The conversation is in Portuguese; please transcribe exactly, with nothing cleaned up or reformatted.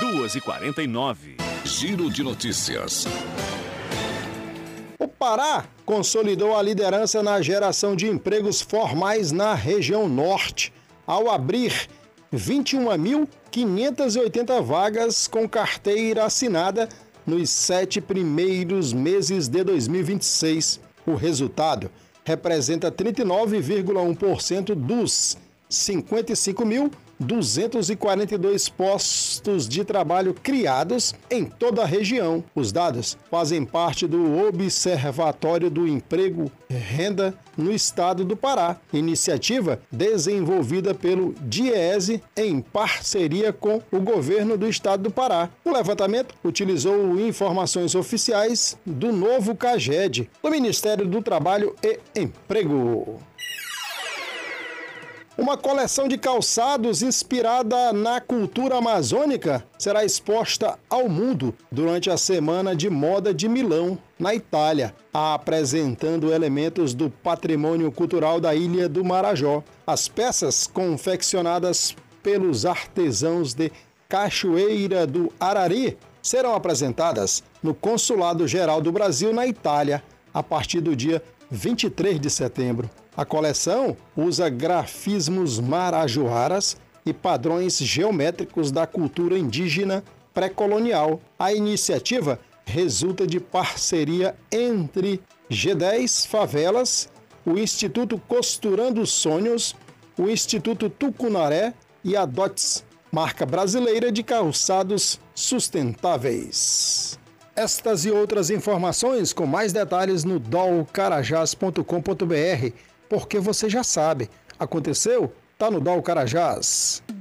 duas e quarenta e nove. Giro de notícias. O Pará consolidou a liderança na geração de empregos formais na região norte, ao abrir vinte e uma mil quinhentas e oitenta vagas com carteira assinada nos sete primeiros meses de dois mil e vinte e seis. O resultado representa trinta e nove vírgula um por cento dos cinquenta e cinco mil duzentos e quarenta e dois postos de trabalho criados em toda a região. Os dados fazem parte do Observatório do Emprego e Renda no estado do Pará, iniciativa desenvolvida pelo DIEESE em parceria com o governo do estado do Pará. O levantamento utilizou informações oficiais do novo CAGED, do Ministério do Trabalho e Emprego. Uma coleção de calçados inspirada na cultura amazônica será exposta ao mundo durante a Semana de Moda de Milão, na Itália, apresentando elementos do patrimônio cultural da Ilha do Marajó. As peças, confeccionadas pelos artesãos de Cachoeira do Arari, serão apresentadas no Consulado Geral do Brasil na Itália, a partir do dia vinte e três de setembro. A coleção usa grafismos marajoaras e padrões geométricos da cultura indígena pré-colonial. A iniciativa resulta de parceria entre G dez Favelas, o Instituto Costurando Sonhos, o Instituto Tucunaré e a D O T S, marca brasileira de calçados sustentáveis. Estas e outras informações com mais detalhes no dol carajás ponto com ponto br, porque você já sabe, aconteceu? Tá no Dol Carajás.